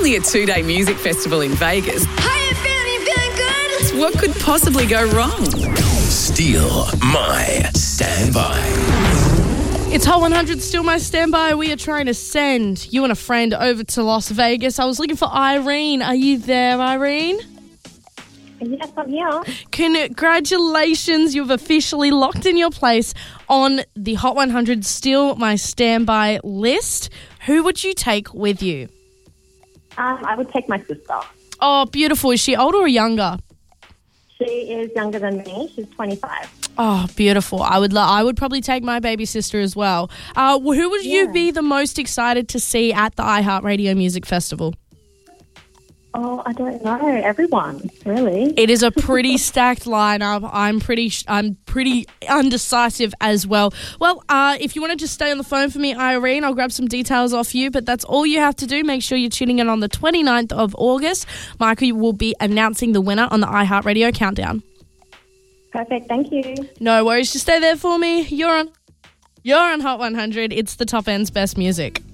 only a 2-day music festival in Vegas. How you feeling? You feeling good? What could possibly go wrong? Steal My Standby. It's Hot 100, Still My Standby. We are trying to send you and a friend over to Las Vegas. I was looking for Irene. Are you there, Irene? Yes, I'm here. Congratulations. You've officially locked in your place on the Hot 100, Still My Standby list. Who would you take with you? I would take my sister. Oh, beautiful. Is she older or younger? She is younger than me. She's 25. Oh, beautiful. I would probably take my baby sister as well. Who would you be the most excited to see at the iHeartRadio Music Festival? Oh, I don't know. Everyone, really. It is a pretty stacked lineup. I'm pretty undecisive as well. Well, if you want to just stay on the phone for me, Irene, I'll grab some details off you, but that's all you have to do. Make sure you're tuning in on the 29th of August. Michael will be announcing the winner on the iHeartRadio Countdown. Perfect. Thank you. No worries. Just stay there for me. You're on Hot 100. It's the top end's best music.